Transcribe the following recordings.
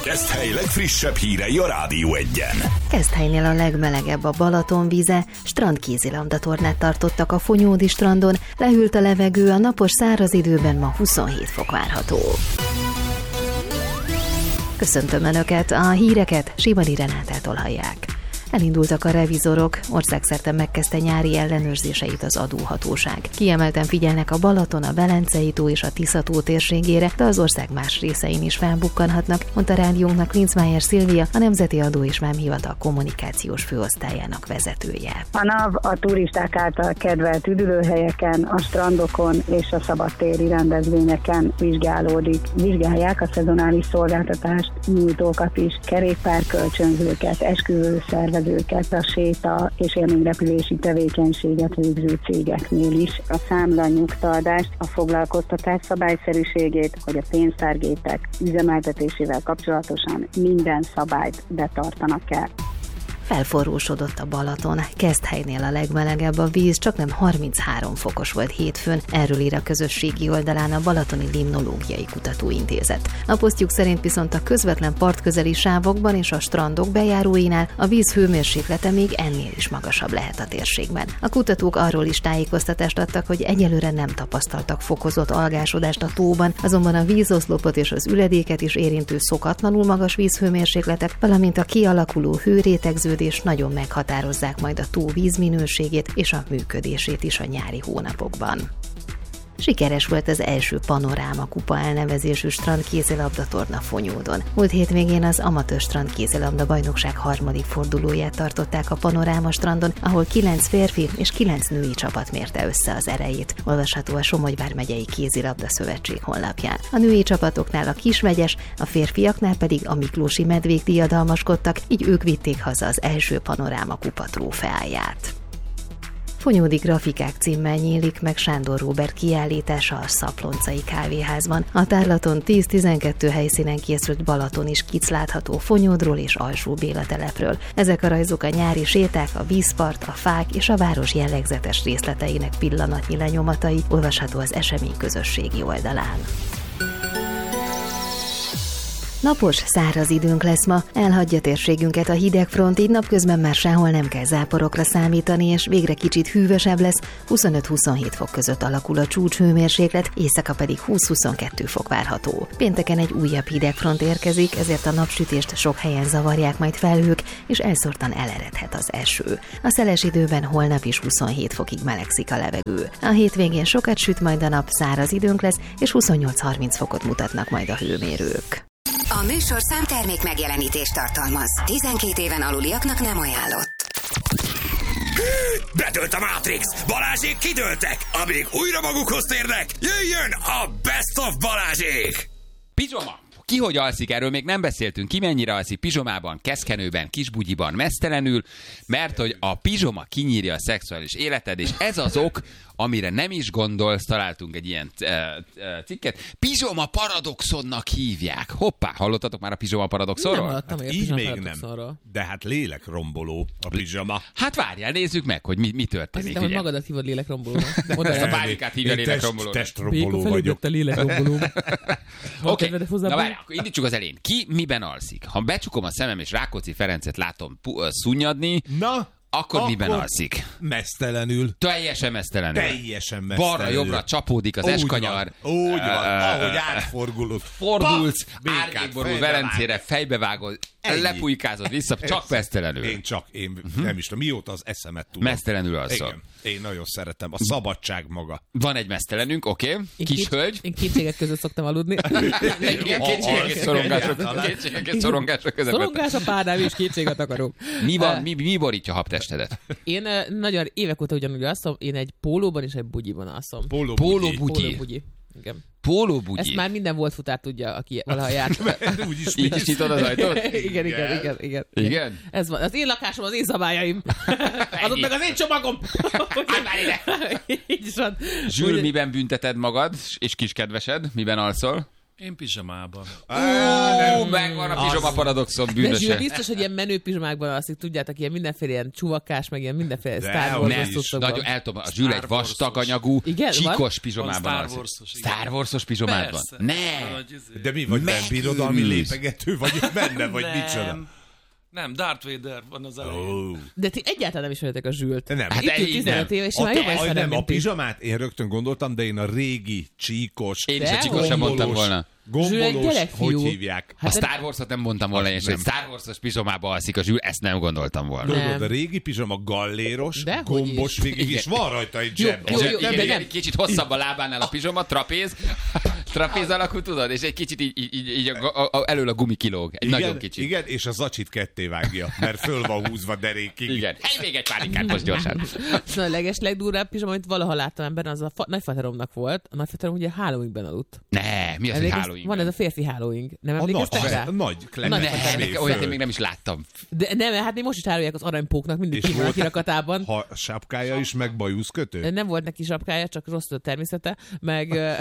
Keszthely legfrissebb hírei a Rádió Egyen. Keszthelynél a legmelegebb a Balaton víze, strandkézilabda tornát tartottak a Fonyódi strandon, lehűlt a levegő, a napos száraz időben ma 27 fok várható. Köszöntöm Önöket, a híreket Sivali Renátától hallják. Elindultak a revizorok, országszerte megkezdte nyári ellenőrzéseit az adóhatóság. Kiemelten figyelnek a Balaton, a Velencei-tó és a Tisza-tó térségére, de az ország más részein is felbukkanhatnak, mondta rádiónknak Linzmeier Szilvia, a Nemzeti Adó és Vámhivatal kommunikációs főosztályának vezetője. A NAV a turisták által kedvelt üdülőhelyeken, a strandokon és a szabadtéri rendezvényeken vizsgálják a szezonális szolgáltatást, nyújtókat is, kerékpárkölcsönzőket, esküvőszervezőket, a séta és élményrepülési tevékenységet végző cégeknél is. A számla nyugtaadást, a foglalkoztatás szabályszerűségét, hogy a pénztárgépek üzemeltetésével kapcsolatosan minden szabályt betartanak kell. Felforrósodott a Balaton, Keszthelynél a legmelegebb a víz, csaknem 33 fokos volt hétfőn, erről ír a közösségi oldalán a Balatoni Limnológiai Kutatóintézet. A posztjuk szerint viszont a közvetlen partközeli sávokban és a strandok bejáróinál a víz hőmérséklete még ennél is magasabb lehet a térségben. A kutatók arról is tájékoztatást adtak, hogy egyelőre nem tapasztaltak fokozott algásodást a tóban, azonban a vízoszlopot és az üledéket is érintő szokatlanul magas vízhőmérsékletek, valamint a kialakuló hőrétegződés és nagyon meghatározzák majd a tó vízminőségét és a működését is a nyári hónapokban. Sikeres volt az első Panoráma Kupa elnevezésű strandkézilabda torna Fonyódon. Múlt hétvégén az amatőr strandkézilabda bajnokság harmadik fordulóját tartották a Panoráma strandon, ahol 9 férfi és 9 női csapat mérte össze az erejét. Olvasható a Somogy vármegyei kézilabda szövetség honlapján. A női csapatoknál a Kismegyes, a férfiaknál pedig a Miklósi Medvék diadalmaskodtak, így ők vitték haza az első Panoráma Kupa trófeáját. Fonyódi grafikák címmel nyílik meg Sándor Róbert kiállítása a Szaploncai kávéházban. A tárlaton 10-12 helyszínen készült balatoni skic látható Fonyódról és Alsó Béla telepről. Ezek a rajzok a nyári séták, a vízpart, a fák és a város jellegzetes részleteinek pillanatnyi lenyomatai, olvasható az esemény közösségi oldalán. Napos, száraz időnk lesz ma, elhagyja térségünket a hideg front, így napközben már sehol nem kell záporokra számítani, és végre kicsit hűvösebb lesz, 25-27 fok között alakul a csúcshőmérséklet, éjszaka pedig 20-22 fok várható. Pénteken egy újabb hideg front érkezik, ezért a napsütést sok helyen zavarják majd felhők, és elszórtan eleredhet az eső. A szeles időben holnap is 27 fokig melegszik a levegő. A hétvégén sokat süt majd a nap, száraz időnk lesz, és 28-30 fokot mutatnak majd a hőmérők. A műsorszám termék megjelenítést tartalmaz. 12 éven aluliaknak nem ajánlott. Bedőlt a Matrix! Balázsék kidőltek! Amíg újra magukhoz térnek, jöjjön a Best of Balázsék! Pizsoma! Ki hogy alszik, erről még nem beszéltünk. Ki mennyire alszik pizsomában, keszkenőben, kisbugyiban, mesztelenül, mert hogy a pizsoma kinyírja a szexuális életed, és ez az ok, amire nem is gondolsz, találtunk egy ilyen cikket. Pizsoma paradoxonnak hívják. Hoppá, hallottatok már a pizsoma paradoxonról? Nem hallottam, hát így még nem. De hát lélekromboló a pizsama. Hát várjál, nézzük meg, hogy mi történik. Azt hiszem, hogy magadat hívod lélekrombolónak. Ezt a bárikát hívja lélekrombolónak. Testromboló vagyok. Oké, na várj, akkor indítsuk az elején. Ki miben alszik? Ha becsukom a szemem és Rákóczi Ferencet látom szunnyadni, akkor miben alszik? Mesztelenül. Teljesen mesztelenül. Teljesen mesztelenül. Balra-jobbra csapódik az eskanyar. Úgy van, ahogy átfordulsz. Fordulsz, árnyékborul Velencére, fejbevágod, lepujkázod vissza, csak mesztelenül. Én nem is tudom, mióta az eszemet tudom. Mesztelenül alszol. Igen, én nagyon szeretem. A szabadság maga. Van egy mesztelenünk, oké. Kis hölgy. Én kétségek között szoktam aludni. Kétségek és szorongások között. Szorongás a párnám, és kétséget akarok. Mi borítja habtestedet? Én nagyon évek óta ugyanúgy alszom, én egy pólóban és egy bugyiban alszom. Pólóbugyi. Igen. Pólóbugyi. Ezt már minden volt futár tudja, aki valaha járt. Így is nyitod az ajtót? Igen. Ez van. Az én lakásom, az én szabályaim. Azok meg az én csomagom. Állj már ide! Így is van. Zsül, miben bünteted magad, és kiskedvesed? Miben alszol? Én pizsamában. Megvan a pizsoma paradoxon bűnöse. De biztos, hogy ilyen menő pizsomákban alszik, tudjátok, ilyen mindenféle ilyen csuvakás, meg ilyen mindenféle Star Wars-os nagyon eltobban. A Zsül egy vastag anyagú, csíkos pizsomában alszik. Star Wars-os pizsomában? Nem. De mi vagy, nem birodalmi lépegető vagyok benne, vagy micsoda? Nem, Darth Vader van az elején. De ti egyáltalán nem ismeritek a Zsült. Nem. Hát itt 15 éve, és már jobban ismerem, nem, a mint ti. pizsamát én rögtön gondoltam, de én a régi, csíkos, én is a csíkosra mondtam volna. Gombolós, hogy hívják? A Star Wars-ot nem mondtam volna, és egy Star Wars-os pizsomába alszik a Zsül, ezt nem gondoltam volna. Tudod, a régi pizsama galléros, gombos végig, és van rajta egy zseb. Igen, kicsit hosszabb a lábánál a pizsoma, trapéz alakú, tudod, és egy kicsit így elől a gumi kilóg. Egy nagyon kicsit. Igen, és a zacsit ketté vágja, mert föl van húzva derékig. Igen. Még egy pálinkát most gyorsan. Szóval a legdurvább pizsama, amit valaha láttam ebben, az a nagyfateromnak volt. A nagyfaterom ugye Halloweenben aludt. Ne, mi az, hogy Halloween? Van ez a férfi Halloween. Nem emlékeztek rá? Nagy olyat én még nem is láttam. De nem, hát még most is árulják az aranypóknak, mindig ki van a kirakatában. Ha sapkája is, meg bajuszkötő? Nem volt neki sapkája, csak rossz a természete, meg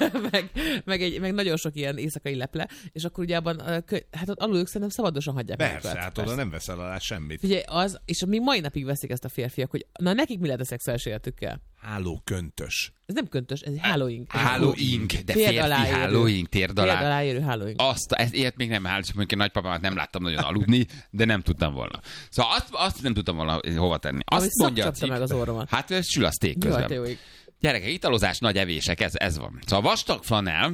nagyon sok ilyen éjszakai leple, és akkor ugye abban, hát ott alul ők szerintem szabadosan hagyják. Persze, hát oda nem veszel alá semmit. Ugye az, és még mai napig veszik ezt a férfiak, hogy na nekik mi lehet a szexuális életükkel? Hálóköntös. Ez nem köntös, ez egy Halloween. Halloween, de férfi Halloween, térd alá. Térd alá érő Halloween. Ilyet még nem állt, mondjuk én nagypapámat nem láttam nagyon aludni, de nem tudtam volna. Szóval azt nem tudtam volna hova tenni. Azt mondja, meg az orromat. Hát ez sül a steak közben. Gyerekek, italozás, nagy evések, ez van. Szóval a vastag flanell,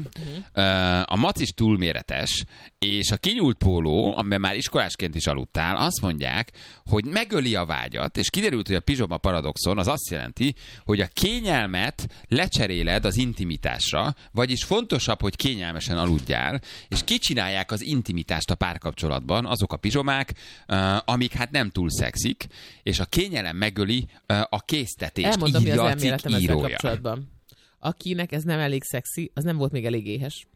a macis túlméretes, és a kinyúlt póló, amiben már iskolásként is aludtál, azt mondják, hogy megöli a vágyat, és kiderült, hogy a pizsoma paradoxon az azt jelenti, hogy a kényelmet lecseréled az intimitásra, vagyis fontosabb, hogy kényelmesen aludjál, és kicsinálják az intimitást a párkapcsolatban, azok a pizsomák, amik hát nem túl szexik, és a kényelem megöli a késztetést. Elmondom, írja mi az a cikk írója. Kapcsolatban. Akinek ez nem elég szexi, az nem volt még elég éhes.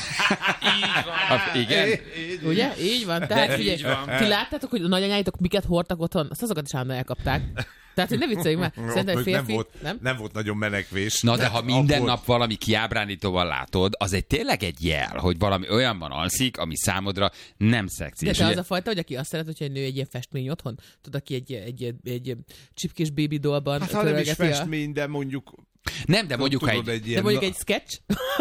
Így van. Igen. Ugye? Így van. Tehát figyelj, ti láttátok, hogy a nagyanyáitok miket hordtak otthon? Azt azokat is állandóan elkapták. Tehát, hogy ne vicceljünk már. Szerintem férfi... Nem volt nagyon menekvés. Na, de ha minden nap valami kiábrándítóval látod, az egy jel, hogy valami olyanban alszik, ami számodra nem szexi. De te az a fajta, hogy aki azt szeret, hogyha egy nő egy ilyen festmény otthon, tudod, aki egy csipkés baby dollban... Hát ha nem is festmény, de mondjuk... Nem, de mondjuk egy sketch?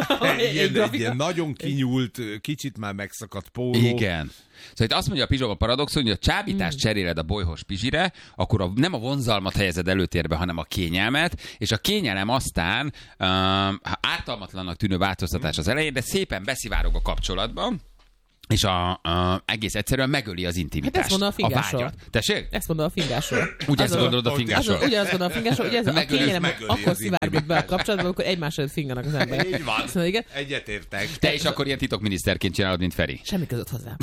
egy ilyen nagyon kinyúlt, kicsit már megszakadt póló. Igen. Szóval itt azt mondja a pizsoma paradoxon, hogy a csábítást cseréled a bolyhos pizsire, akkor nem a vonzalmat helyezed előtérbe, hanem a kényelmet, és a kényelem aztán ártalmatlannak tűnő változtatás az elején, de szépen beszivárog a kapcsolatban, és egész egyszerűen megöli az intimitást. Hát ezt mondom a vágyat. Tessék? Ezt mondom a fingásról. Ugye ezt gondolod a fingásról? Ugyanazt gondolom a fingásról, ugye ez a kényelem akkor szivárgott be a kapcsolatban, amikor egymás előtt finganak az emberek. Így van. Szóval, igen. Egyetértek. Te is akkor ilyen titokminiszterként csinálod, mint Feri. Semmi között hozzá.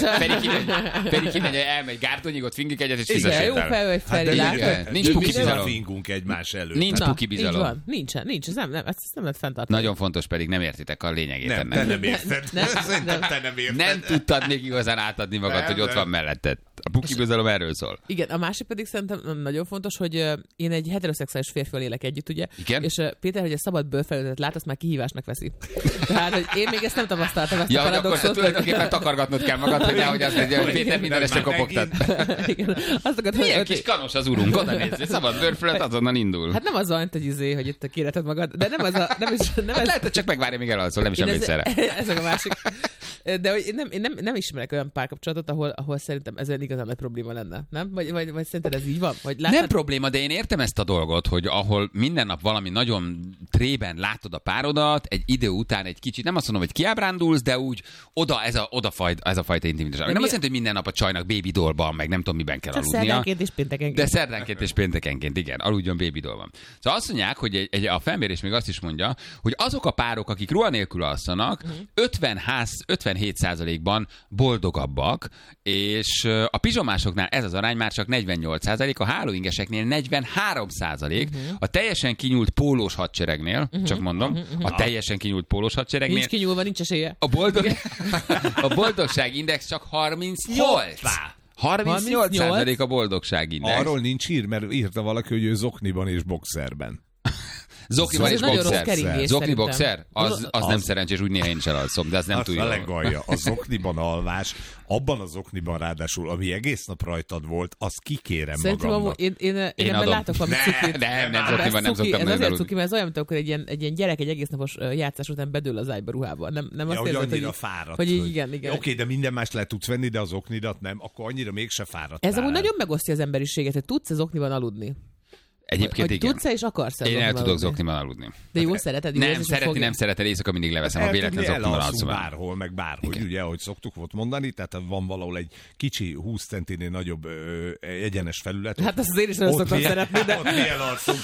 Feri kimegy, elmegy Gárdonyig, ott fingik egyet, és fizessél. Jó fel, hogy Feri látod. Nincs puki bizalom. Fingunk egymás előtt. Nincs puki bizalom. Nincs, ez nem lehet fenntartani. Nagyon fontos, pedig nem értitek a lényegét ennek. Te nem érted. Szerintem te nem érted. Nem tudtad még igazán átadni magad, hogy ott van melletted. A puki bizalom erről szól. Igen, a másik pedig szerintem nagyon fontos, hogy én egy heteroszexuális férfival élek együtt, ugye? Igen? És Péter, hogy a szabad bőrfelületet lát, azt már kihívásnak veszi. Tehát, hogy én még ezt nem tapasztaltam, ezt a paradoxot. Akkor tulajdonképpen takargatnod kell magad, hogy nehogy azt mondja, hogy Péter minden este kopogtat. Milyen kis kanos az urunk, oda nézni, szabad bőrfelület azonnal indul. Hát nem az van, hogy itt kéreted magad, de nem az a... Lehet, hogy csak megvárja, még elalszol, nem is emlékszel rá. Ez a másik. De én nem ismerek olyan párkapcsolatot, ahol szerintem ezen igazán nagy probléma lenne, nem? Vagy szerinted ez így van? Nem probléma, de én értem ezt a dolgot, hogy ahol minden nap valami nagyon trében látod a párodat, egy idő után egy kicsit, nem azt mondom, hogy kiábrándulsz, de úgy ez a fajta intimitás. Nem azt jelenti, hogy minden nap a csajnak baby dollban, meg nem tudom, miben kell aludnia. Szerdánként és péntekenként. De szerdánként és péntekenként, igen, aludjon baby dollban. Szóval azt mondják, hogy a felmérés még azt is mondja, hogy azok a párok, akik ruha nélkül alszanak, 57%-ban boldogabbak, és a pizsomásoknál ez az arány már csak 48%, a halloweengeseknél 43%, a teljesen kinyúlt pólós hadseregnél, csak mondom, a teljesen kinyúlt pólós hadseregnél... Nincs kinyúlva, nincs esélye. A boldogságindex csak 38. 38% a boldogságindex. Arról nincs hír, mert írta valaki, hogy ő zokniban és boxerben. Zokniban és nagyon rossz boxer. keringés, Zokni szerintem. boxer? Az nem szerencsés, úgy néha én is elalszom, de az nem Az túl a jó. legalja. A zokniban alvás, abban a zokniban ráadásul, ami egész nap rajtad volt, azt kikérem Szerintem magamnak. én ebben adom. látok valami cukit. Nem, zokniban nem szoktam Ez azért nagyon cuki, mert ez olyan, mint amikor egy ilyen gyerek egy egész napos játszás után bedől az ágyba ruhába. Nem azt hogy érzed, annyira hogy fáradt. hogy így, igen. Oké, de minden más le tudsz venni, de az oknidat nem, akkor annyira mégse fáradt. Ez amúgy nagyon megosztja az emberiséget, hogy tudsz az okniban aludni. Egyébként Hogy igen. tudsz-e és akarsz Én el tudok zokniban aludni. De jó szereted? Jó Nem, érzés, hogy szeretni fogja? nem szereted, éjszaka mindig leveszem, a véletlen zokniban alszom. bárhol, meg bárhogy, Igen. ugye, ahogy szoktuk volt mondani, tehát van valahol egy kicsi 20 centinél nagyobb egyenes felület. Hát azt én is nagyon szoktam szeretni, de... Ott milyen alszunk.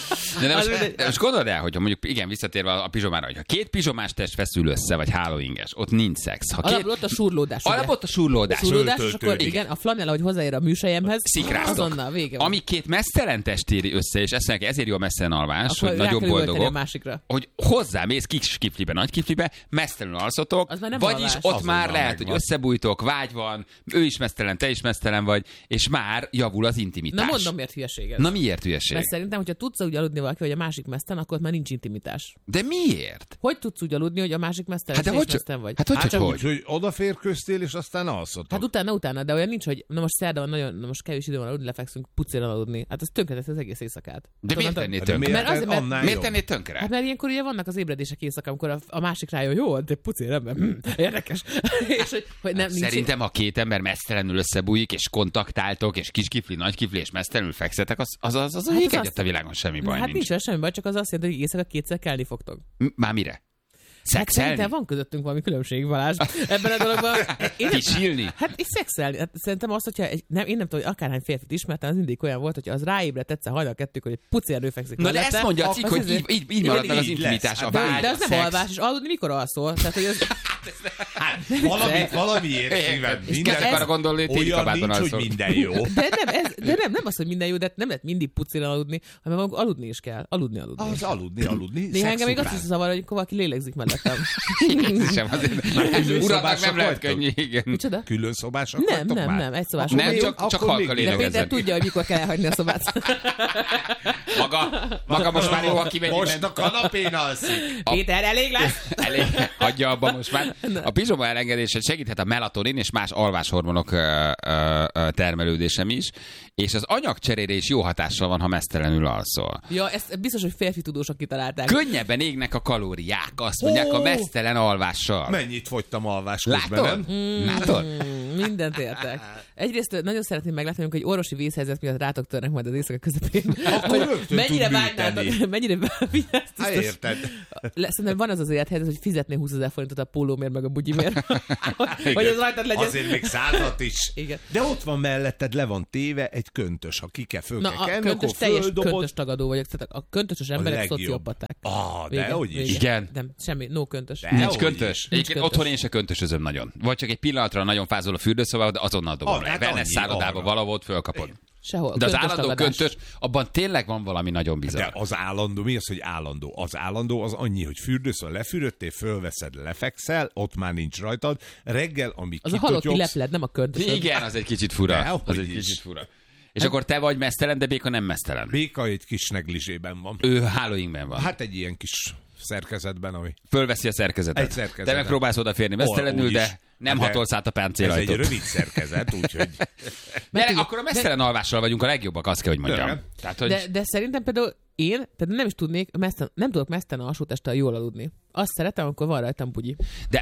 De most gondold el, hogyha mondjuk, igen, visszatérve a pizsomára, hogyha két pizsomás test feszül össze, vagy hálóinges, ott nincs szex. Ha Alapból ott a surlódás. ugye? Alapból ott a surlódás. Surlódás, és Öltöltő, akkor igen. igen, a flanella, hogy hozzáér a műsejemhez, Szikráztok. azonnal vége van. Ami két mesztelen test éri össze, és ezért jó a mesztelen alvás, Akkor hogy rá nagyon kell üvölteni a boldogok, másikra. hogy hozzámész kis kiflibe, nagy kiflibe, mesztelenül alszotok, Az már nem vagyis alvás. ott Azonnal már lehet, megvan. hogy összebújtok, vágy van, ő is mesztelen, te is mesztelen vagy, és már javul az intimitás. Na mondom, miért hülyeség ez. Na miért hülyeség? Mert szerintem, hogyha tudsz úgy aludni valaki, hogy a másik mesztelen, akkor ott már nincs intimitás. De miért? Hogy tudsz úgy aludni, hogy a másik mesztelen, Hát de és te is hogy- mesztelen vagy? hát hogy- Csak hogy? úgy, hogy odaférköztél, és aztán alszotok. Hát utána, de olyan nincs, hogy na most szerda van nagyon, na most kevés idő van aludni, lefekszünk pucéran aludni. Hát az tönkretesz az egész éjszakát. De miért tennéd De tönkre? Mert azért, mert- annál Miért jobb. tennéd tönkre? Hát mert ilyenkor ugye vannak az ébredések éjszaka, amikor a másik rájön, jó, de pucér ember, érdekes. És hogy nem, nincs. Szerintem, ha két ember mesztelenül összebújik, és kontaktáltok, és kis kifli, nagy kifli, és mesztelenül fekszetek, az az egyet azt- a világon semmi baj Hát nincs. nincs vele semmi baj, csak az azt jelenti, hogy éjszaka kétszer kelni fogtok. Már mire? Hát Szexelni? szerintem van közöttünk valami különbség, Balázs, ebben a dologban. Pisilni? Hát és szexelni. Hát szerintem azt, hogyha én nem tudom, hogy akárhány férfit ismertem, az mindig olyan volt, hogy az ráébredt egyszer hajnal kettőkor, hogy pucér fekszik. Na de mellette, ezt mondja a cikk, az hogy azért- így marad meg az így intimitás, lesz. a De, vágy, de a az nem szex. alvás, és aludni mikor alszol? Tehát, hogy az... Valamiért szívem. És kezdek arra gondolni, hogy téli olyan kabátban nincs, alszol. hogy minden jó. De nem az, hogy minden jó, de nem lehet mindig pucéran aludni, hanem maguk aludni is kell. Aludni. Az aludni. Néha engem még szex azt is után. zavar, hogy valaki lélegzik mellettem. Sem azért. külön Uraknak szobások nem lehet vagytok? könnyű, igen. Micsoda? Külön szobások Nem, vagytok már? nem, egy szobás. Nem, jó, csak akkor halka még- De Péter lélegezzen. tudja, hogy mikor kell elhagyni a szobát. Maga most már jó, ha kimegy Most innen. a kanapén alszik. Péter, elég lesz? Elég, hagyja abba most már. A pizsoma elengedése segíthet a melatonin és más alváshormonok termelődésem is, és az anyagcserére is jó hatással van, ha mesztelenül alszol. Ja, ezt biztos, hogy férfi tudósok kitalálták. Könnyebben égnek a kalóriák, azt mondják, a mesztelen alvással. Mennyit fogytam alvás közben, Látod? nem? Látod? Mindent értek. Egyrészt nagyon szeretném meglátni, hogy egy orvosi vészhelyzet miatt rátok törnek majd az éjszaka közepén. Akkor rögtön mennyire tud vágynátok, műteni. mennyire Hát érted. Szerintem van az az élethelyzet, hogy fizetné 20 000 forintot a pólómért meg a bugyimért. hogy az rajtad legyen. Azért még 100-at is. Igen. De ott van melletted, le van téve egy köntös. Ha ki kell, föl Na, kell a kelni, köntös akkor teljes földobod. köntös tagadó vagyok. Tehát a köntösös emberek legjobb. szociopaták. De hogy is. Igen. Nem, semmi, no köntös. De Nincs hogy köntös. is. Egyébként köntös. otthon én se köntösözöm nagyon. Vagy csak egy pillanatra nagyon fázol a fürdőszobába, de azonnal dobom le. Hát Wellness annyi, szállodába arra. valahol ott fölkapod. Sehol. De az Köntös állandó tagadás. köntös, abban tényleg van valami nagyon bizarr. De az állandó, mi az, hogy állandó? Az állandó az annyi, hogy fürdőszön lefürödtél, fölveszed, lefekszel, ott már nincs rajtad. Reggel, amíg Az a halotti kitotyogsz, lepled, nem a köntös. Igen, az egy kicsit fura. Dehogy Az egy is. kicsit fura. És akkor te vagy mesztelen, de Béka nem mesztelen. Béka egy kis neglisében van. Ő hálóinkben van. Hát egy ilyen kis szerkezetben, ami... Fölveszi a szerkezetet. Egy szerkezetet. De megpróbálsz odaférni mesztelenül, Úgyis. de nem De hatolsz át a Ez egy páncélajtót. rövid szerkezet, úgyhogy... De akkor a mesztelen alvással vagyunk a legjobbak, azt kell, hogy mondjam. De- Tehát, hogy... De szerintem például én nem is tudnék, nem tudok mesztelen alsótesttel jól aludni. Azt szeretem, amikor van rajtam bugyi. De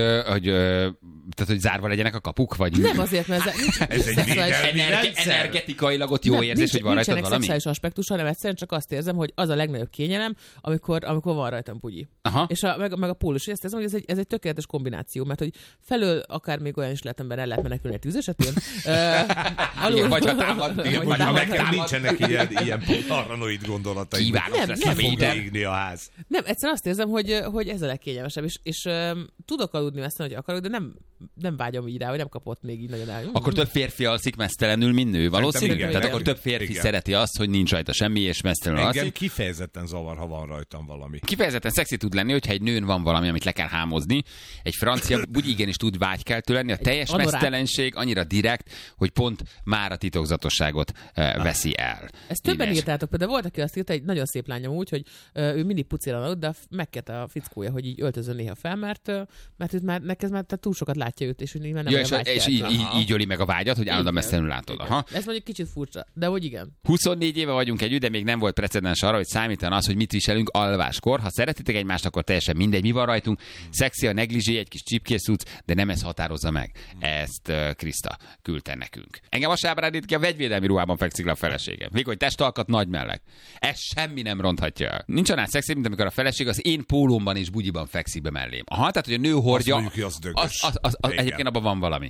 tehát, hogy zárva legyenek a kapuk, vagy... Nem azért, mert Ez egy védelmi rendszer. Energetikailag ott jó érzés, hogy van rajtad nincsenek valami? szexuális aspektus, hanem egyszerűen csak azt érzem, hogy az a legnagyobb kényelem, amikor van rajtam bugyi. Aha. És meg a pólus, és ezt érzem, hogy ez egy tökéletes kombináció, mert hogy felől akár még olyan is lehet ember el lehet menekülni egy tűz esetén. Igen, vagy ha támad, igen, Vagy ha támad, nekem támad. nincsenek ilyen paranoid gondolatai. Kívánom Nem, lesz nem, a Péter. Égni a ház. Nem, egyszerűen azt érzem, hogy hogy ez a legkényelmesebb, és tudok aludni mesztelenül, hogy akarok, de nem vágyom így rá, hogy nem kapott még így nagyon el. Akkor több férfi alszik mesztelenül, mint nő, valószínűleg? igen, Tehát igen. akkor több férfi Igen. szereti azt, hogy nincs rajta semmi, és mesztelenül Engem alszik. kifejezetten zavar, ha van rajtam valami. Kifejezetten szexi tud lenni, hogyha egy nőn van valami, amit le kell hámozni. Egy francia úgy igenis tud vágykeltő lenni. A teljes anorák. mesztelenség annyira direkt, hogy pont már a titokzatosságot veszi el. Ezt többen Így írtátok, de volt, aki azt írta, egy nagyon szép lányom úgy, hogy ő mindig pucéran aludt, de megkérte a fickója, hogy így öltözön néha fel, mert őt már tehát túl sokat látja őt, és úgy már nem Ja, olyan és vágykeltő. így öli meg a vágyat, hogy állandóan mesztelenül látod. Aha. Ez mondjuk kicsit furcsa, de hogy igen. 24 éve vagyunk együtt, de még nem volt precedens arra, hogy számítan az, hogy mit viselünk alváskor. Ha szeretitek egymást, akkor teljesen mindegy, mi van rajtunk. Szexi a negligé, egy kis csipkészúc, de nem ez határozza meg. Ezt Kriszta küldte nekünk. Engem azt ábrándít ki, a vegyvédelmi ruhában fekszik le a feleségem. Vékony testalkat, nagy melleg. Ez semmi nem ronthatja el. Nincs annál szexi, mint amikor a feleség az én pólómban és bugyiban fekszik be mellém. Aha, tehát hogy a nő hordja. Azt mondjuk, hogy az dögös. Igen. Egyébként abban van valami.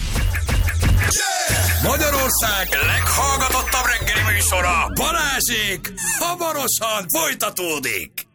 Magyarország leghallgatottabb reggeli műsora, Balázsék hamarosan folytatódik.